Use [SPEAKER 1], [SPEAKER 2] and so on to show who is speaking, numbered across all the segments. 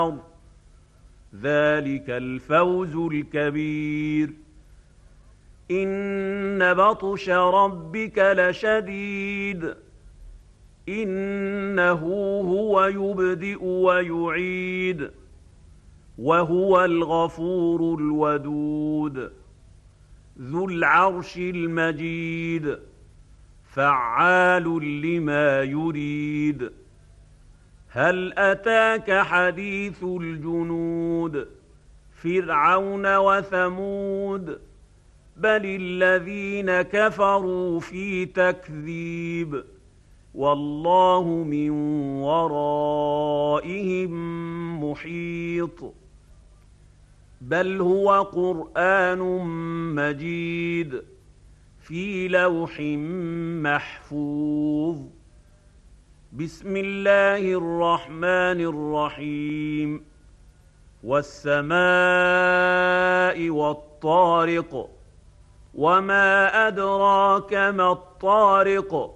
[SPEAKER 1] ذلك الفوز الكبير. إن بطش ربك لشديد إنه هو يبدئ ويعيد وهو الغفور الودود ذو العرش المجيد فعال لما يريد. هل أتاك حديث الجنود فرعون وثمود بل الذين كفروا في تكذيب والله من ورائهم محيط. بل هو قرآن مجيد في لوح محفوظ. بسم الله الرحمن الرحيم. والسماء والطارق وما أدراك ما الطارق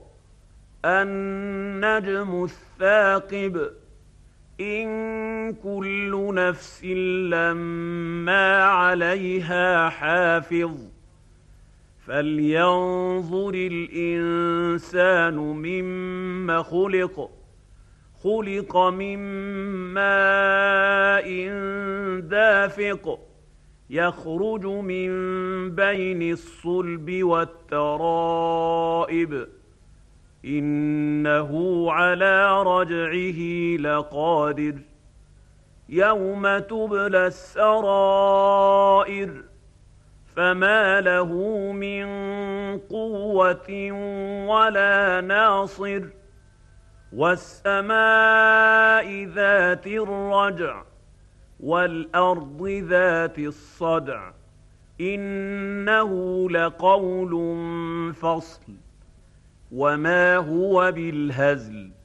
[SPEAKER 1] النجم الثاقب إن كل نفس لما عليها حافظ فلينظر الإنسان مما خلق خلق من ماء دافق يخرج من بين الصلب والترائب إنه على رجعه لقادر يوم تبلى السرائر فما له من قوة ولا ناصر. والسماء ذات الرجع والأرض ذات الصدع إنه لقول فصل وما هو بالهزل